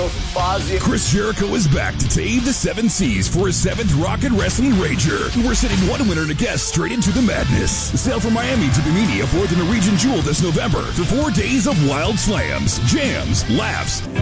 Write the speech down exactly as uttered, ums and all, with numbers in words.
Chris Jericho is back to tame the seven seas for his seventh Rock and Wrestling Rager. We're sending one winner and a guest straight into the madness. Sail from Miami to Bimini aboard the Norwegian Jewel this November for four days of wild slams, jams, laughs,